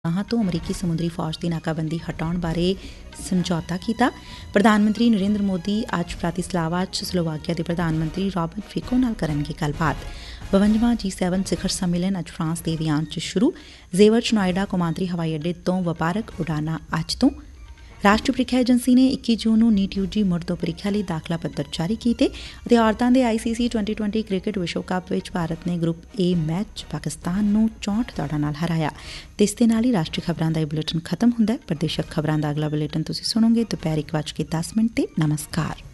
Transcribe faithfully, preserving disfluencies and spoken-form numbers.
ਆਹਾਂ ਤੋਂ ਅਮਰੀਕੀ ਸਮੁੰਦਰੀ ਫੌਜ ਦੀ ਨਾਕਾਬੰਦੀ ਹਟਾਉਣ ਬਾਰੇ ਸਮਝੌਤਾ ਕੀਤਾ। ਪ੍ਰਧਾਨ ਮੰਤਰੀ ਨਰਿੰਦਰ ਮੋਦੀ ਅੱਜ ਬ੍ਰਾਤਿਸਲਾਵਾ 'ਚ ਸਲੋਵਾਕੀਆ ਦੇ ਪ੍ਰਧਾਨ ਮੰਤਰੀ ਰਾਬਰਟ ਫਿਕੋ ਨਾਲ ਕਰਨਗੇ ਗੱਲਬਾਤ। ਬਵੰਜਵਾਂ ਜੀ ਸੈਵਨ ਸਿਖਰ ਸੰਮੇਲਨ ਅੱਜ ਫਰਾਂਸ ਦੇ ਵਿਆਨ 'ਚ ਸ਼ੁਰੂ। ਜ਼ੇਵਰ 'ਚ ਨੋਇਡਾ ਕੌਮਾਂਤਰੀ ਹਵਾਈ ਅੱਡੇ ਤੋਂ ਵਪਾਰਕ ਉਡਾਨਾਂ ਅੱਜ ਤੋਂ। ਰਾਸ਼ਟਰੀ ਪ੍ਰੀਖਿਆ ਏਜੰਸੀ ਨੇ ਇੱਕੀ ਜੂਨ ਨੂੰ ਨੀਟ ਯੂ ਜੀ ਮੁੜ ਤੋਂ ਪ੍ਰੀਖਿਆ ਲਈ ਦਾਖਲਾ ਪੱਤਰ ਜਾਰੀ ਕੀਤੇ ਅਤੇ ਔਰਤਾਂ ਦੇ ਆਈ ਸੀ ਸੀ ਟਵੈਂਟੀ ਟਵੈਂਟੀ ਕ੍ਰਿਕਟ ਵਿਸ਼ਵ ਕੱਪ ਵਿੱਚ ਭਾਰਤ ਨੇ ਗਰੁੱਪ ਏ ਮੈਚ 'ਚ ਪਾਕਿਸਤਾਨ ਨੂੰ ਚੌਂਹਠ ਦੌੜਾਂ ਨਾਲ ਹਰਾਇਆ। ਤੇ ਇਸ ਦੇ ਨਾਲ ਹੀ ਰਾਸ਼ਟਰੀ ਖਬਰਾਂ ਦਾ ਇਹ ਬੁਲੇਟਿਨ ਖਤਮ ਹੁੰਦਾ ਹੈ। ਪ੍ਰਦੇਸ਼ਕ ਖਬਰਾਂ ਦਾ ਅਗਲਾ ਬੁਲੇਟਿਨ ਤੁਸੀਂ ਸੁਣੋਗੇ ਦੁਪਹਿਰ ਇੱਕ ਵੱਜ ਕੇ ਦਸ ਮਿੰਟ ਤੇ। ਨਮਸਕਾਰ।